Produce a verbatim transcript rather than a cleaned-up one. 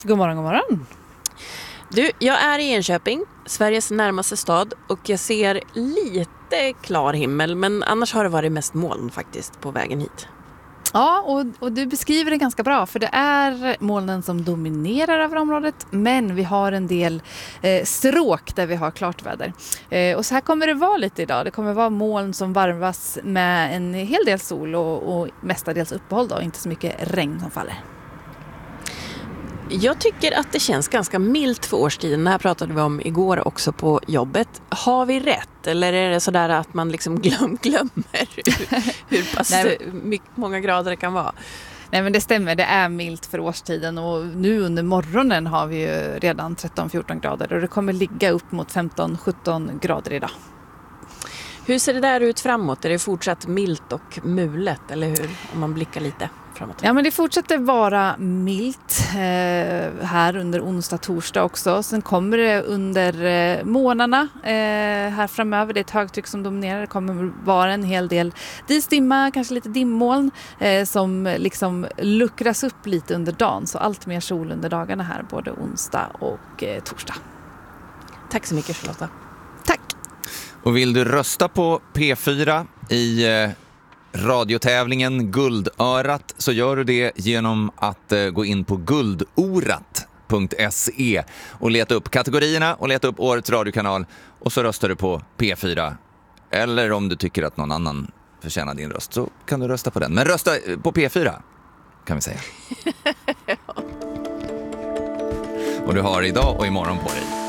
God morgon, god morgon. Du, jag är i Enköping, Sveriges närmaste stad, och jag ser lite klar himmel, men annars har det varit mest moln faktiskt på vägen hit. Ja, och, och du beskriver det ganska bra, för det är molnen som dominerar över området, men vi har en del eh, stråk där vi har klart väder. Eh, och så här kommer det vara lite idag. Det kommer vara moln som varvas med en hel del sol och, och mestadels uppehåll då, inte så mycket regn som faller. Jag tycker att det känns ganska milt för årstiden. Det här pratade vi om igår också på jobbet. Har vi rätt? Eller är det sådär att man liksom glöm, glömmer hur, hur pass mycket, många grader det kan vara? Nej, men det stämmer, det är milt för årstiden, och nu under morgonen har vi ju redan tretton fjorton grader och det kommer ligga upp mot femton sjutton grader idag. Hur ser det där ut framåt? Är det fortsatt milt och mulet, eller hur? Om man blickar lite framåt. Ja, men det fortsätter vara milt eh, här under onsdag, torsdag också. Sen kommer det under eh, månaderna eh, här framöver. Det är ett högtryck som dominerar. Det kommer vara en hel del disdimma, kanske lite dimmoln eh, som liksom luckras upp lite under dagen. Så allt mer sol under dagarna här, både onsdag och eh, torsdag. Tack så mycket, Charlotta. Tack! Och vill du rösta på P fyra i eh, radiotävlingen Guldörat, så gör du det genom att eh, gå in på guldorat punkt se och leta upp kategorierna och leta upp årets radiokanal, och så röstar du på P fyra. Eller om du tycker att någon annan förtjänar din röst, så kan du rösta på den. Men rösta på P fyra, kan vi säga. Och du har idag och imorgon på dig.